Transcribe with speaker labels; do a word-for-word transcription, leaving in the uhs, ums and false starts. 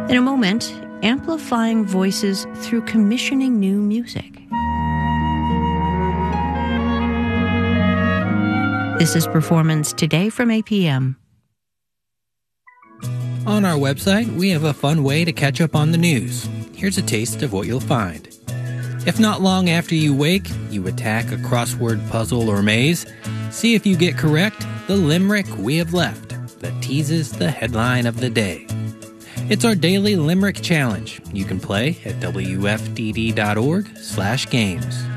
Speaker 1: In a moment, amplifying voices through commissioning new music. This is Performance Today from A P M.
Speaker 2: On our website, we have a fun way to catch up on the news. Here's a taste of what you'll find. If not long after you wake, you attack a crossword puzzle or maze. See if you get correct the limerick we have left that teases the headline of the day. It's our daily limerick challenge. You can play at W F D D dot org slash games.